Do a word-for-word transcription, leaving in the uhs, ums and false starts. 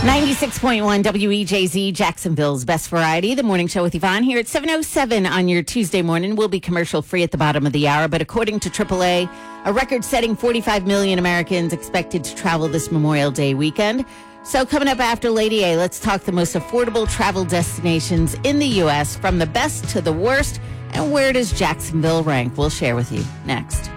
ninety-six point one W E J Z, Jacksonville's best variety. The morning show with Yvonne here at seven oh seven on your Tuesday morning. We'll be commercial free at the bottom of the hour, but according to triple A, a record-setting forty-five million Americans expected to travel this Memorial Day weekend. So coming up after Lady A, let's talk the most affordable travel destinations in the U S, from the best to the worst, and where does Jacksonville rank? We'll share with you next.